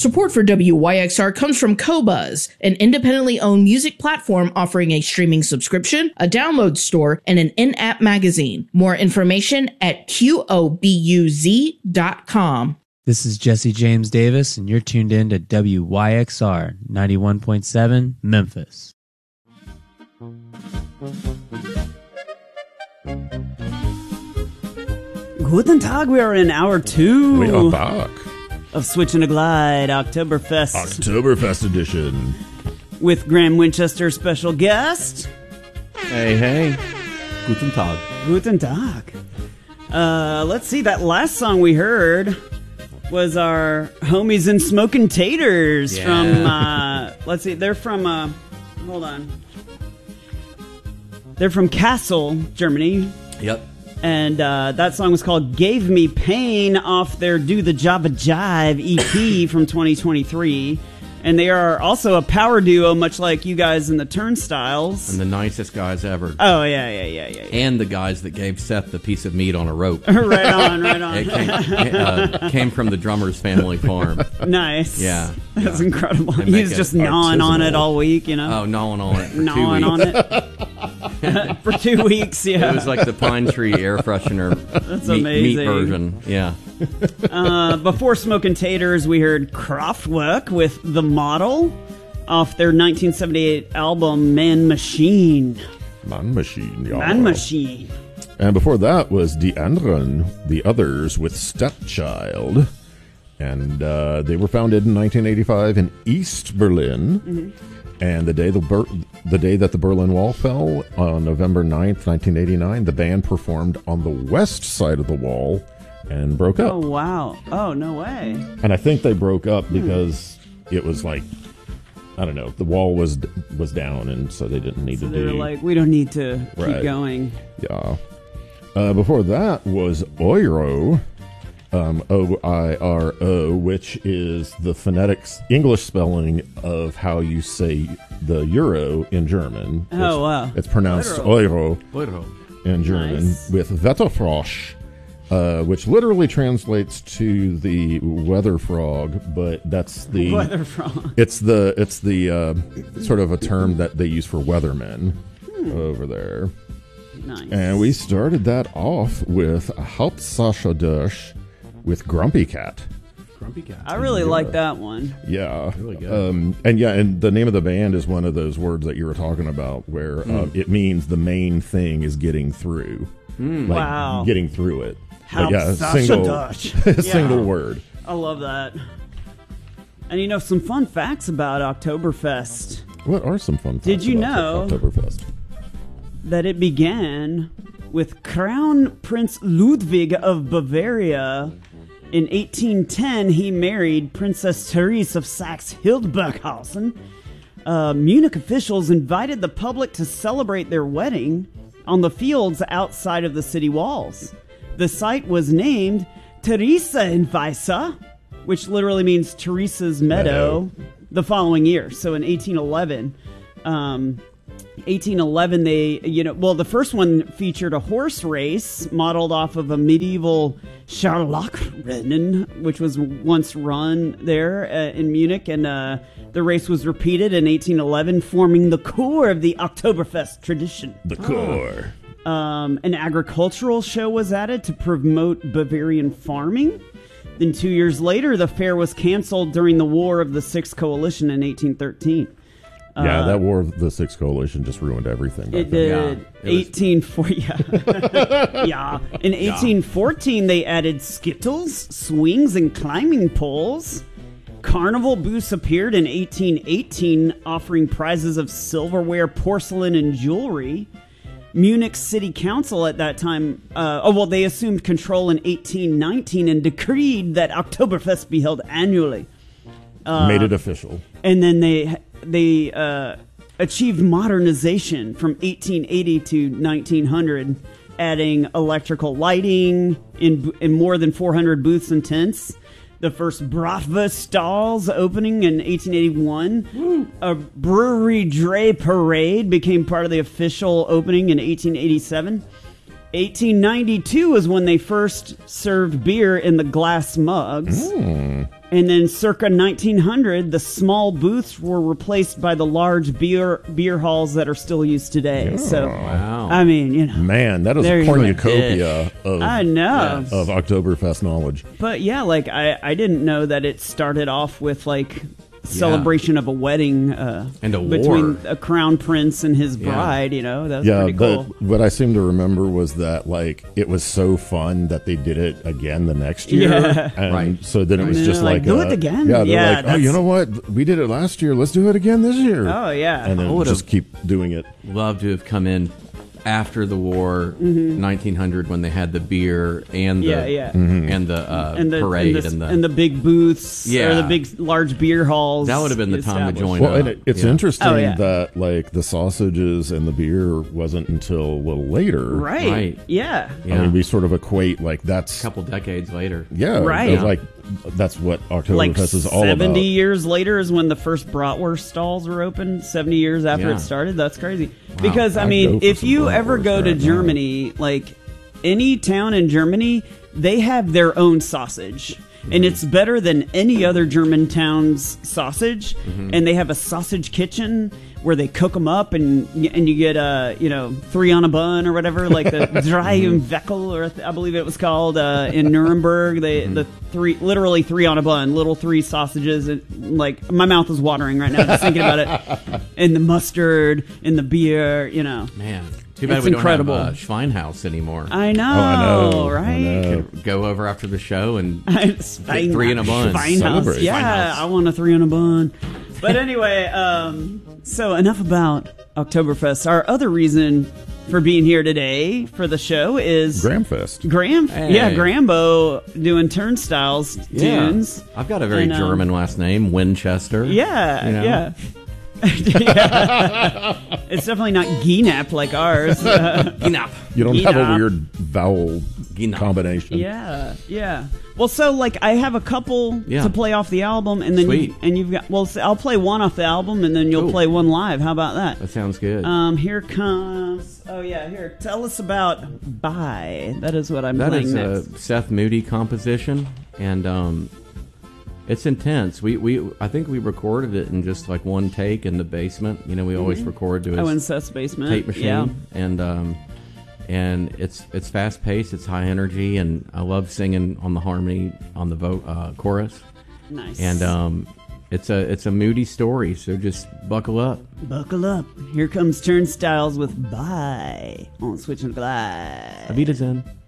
Support for WYXR comes from Qobuz, an independently owned music platform offering a streaming subscription, a download store, and an in-app magazine. More information at qobuz.com. This is Jesse James Davis, and you're tuned in to WYXR 91.7 Memphis. Guten Tag, we are in hour 2. We are back. Of Switch and a Glide, Oktoberfest. Oktoberfest edition. With Graham Winchester, special guest. Hey. Guten Tag. Guten Tag. Let's see, that last song we heard was our homies in Smokin' Taters from, let's see, they're from, hold on. They're from Kassel, Germany. Yep. And that song was called Gave Me Pain off their Do the Jabba Jive EP from 2023. And they are also a power duo, much like you guys in the Turnstiles. And the nicest guys ever. Oh, yeah. And the guys that gave Seth the piece of meat on a rope. Right on. It came from the drummer's family farm. Nice. Yeah. That's incredible. He was just gnawing on it all week, you know? Oh, gnawing on it for gnawing 2 weeks. on it. For 2 weeks, yeah. It was like the Pine Tree air freshener meat version. Yeah. Before Smokin' Taters, we heard Kraftwerk with The Model off their 1978 album Man Machine. Man Machine, yeah. Man Machine. And before that was Die Anderen, The Others with Stepchild. And they were founded in 1985 in East Berlin. Mm-hmm. And the day that the Berlin Wall fell, on November 9th, 1989, the band performed on the west side of the wall and broke up. Oh, wow. Oh, no way. And I think they broke up because it was like, I don't know, the wall was down, and so they didn't need to do... they were like, we don't need to keep going. Yeah. Before that was Oiro, O-I-R-O, which is the phonetics English spelling of how you say the euro in German. Oh, wow. It's pronounced Euro in German, nice. with Wetterfrosch, which literally translates to the weather frog, but that's the weather frog. It's the sort of a term that they use for weathermen over there. Nice. And we started that off with Hauptsache Durch with Grumpy Cat. Grumpy Cat. I really like that one. Yeah. Really good. And the name of the band is one of those words that you were talking about where it means the main thing is getting through. Wow. Getting through it. Hauptsache single word. I love that. And some fun facts about Oktoberfest. What are some fun facts Did you about know Oktoberfest? That it began with Crown Prince Ludwig of Bavaria. In 1810, he married Princess Therese of Saxe-Hildburghausen. Munich officials invited the public to celebrate their wedding on the fields outside of the city walls. The site was named Theresienwiese, which literally means Teresa's Meadow, the following year. So in 1811, the first one featured a horse race modeled off of a medieval Scharlachrennen, which was once run there in Munich, and the race was repeated in 1811, forming the core of the Oktoberfest tradition. The core. An agricultural show was added to promote Bavarian farming. Then 2 years later, the fair was canceled during the War of the Sixth Coalition in 1813. Yeah, that War of the Sixth Coalition just ruined everything. It did. Yeah, 1840. Yeah. In 1814, they added skittles, swings, and climbing poles. Carnival booths appeared in 1818, offering prizes of silverware, porcelain, and jewelry. Munich City Council at that time, they assumed control in 1819 and decreed that Oktoberfest be held annually. Made it official. And then they achieved modernization from 1880 to 1900, adding electrical lighting in more than 400 booths and tents. The first Bratwurst stalls opening in 1881. Woo. A brewery Dre parade became part of the official opening in 1887. 1892 is when they first served beer in the glass mugs. And then circa 1900, the small booths were replaced by the large beer halls that are still used today. So, Wow. I mean, you know. Man, that is There a you go. cornucopia of, I know. of Oktoberfest knowledge. But yeah, like I didn't know that it started off with like celebration of a wedding And a between war. a crown prince and his Yeah. bride. You know, that's Yeah, pretty cool. but what I seem to remember was that like it was so fun that they did it again the next year. Yeah. And Right. so then it was then just they're like, do a- it again? Yeah, they're Yeah, like, oh, you that's- know what? We did it last year. Let's do it again this year. Oh yeah. And I then would've- just keep doing it. Love to have come in after the war, 1900, when they had the beer and the Yeah, yeah. and the parade and the big booths, or Yeah. the big large beer halls. That would have been the time to established. join Well, up. and it's Yeah. interesting Oh, yeah. that like the sausages and the beer wasn't until a little later. Right. Right. Yeah. Yeah. I mean, we sort of equate like that's a couple decades later. yeah, Right. like that's what Oktoberfest Like is all 70 about. years later is when the first bratwurst stalls were opened. 70 years after Yeah. it started. That's crazy. Because I I'd mean, go for if some you ever bratwurst go to right now. Germany, like any town in Germany, they have their own sausage. And it's better than any other German town's sausage. And they have a sausage kitchen where they cook them up, and you get 3 on a bun or whatever, like the Drei im Weckel, or I believe it was called in Nuremberg. The literally 3 on a bun, little 3 sausages. And, like, my mouth is watering right now just thinking about it. And the mustard and the beer, you know. Man, too bad It's we incredible. don't have Schweinhaus anymore. I know, I know, right? I know. Go over after the show and Schwein- Get 3 in a bun. Schweinhaus. Celebrate. Yeah, Schweinhaus. I want a 3 in a bun. But anyway, so enough about Oktoberfest. Our other reason for being here today for the show is Gramfest. Hey. Grambo doing Turnstiles tunes. I've got a very And, German last name, Winchester. Yeah, You know? yeah. Yeah. It's definitely not Ginap like ours. Ginap. You don't have a Ginop. weird vowel Ginop. combination. Yeah, yeah. Well, so like I have a couple Yeah. to play off the album, and then Sweet. you've got. Well, I'll play one off the album, and then you'll Cool. play one live. How about that? That sounds good. Here comes. Oh yeah, here. Tell us about "Bye." That is what I'm That playing is next. a Seth Moody composition, and it's intense. I think we recorded it in just like one take in the basement. You know, we always record to Oh, in his Seth's basement. tape machine, Yeah. and it's fast paced, it's high energy, and I love singing on the harmony on the chorus, Nice. and it's a Moody story. So just buckle up. buckle up. Here comes Turnstiles with "Bye" on Switch and Glide. Avita Zen.